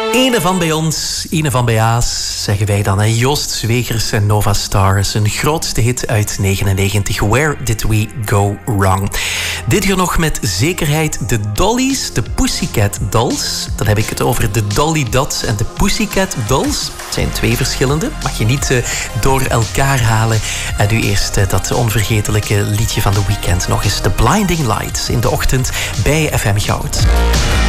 Ene van bij ons, Ine van bij Aas, zeggen wij dan. Hè? Joost Zwegers en Nova Stars. Een grootste hit uit 99. Where Did We Go Wrong? Dit hier nog met zekerheid de Dollies, de Pussycat Dolls. Dan heb ik het over de Dolly Dots en de Pussycat Dolls. Het zijn twee verschillende. Mag je niet door elkaar halen. En nu eerst dat onvergetelijke liedje van The Weeknd. Nog eens The Blinding Lights in de ochtend bij FM Goud.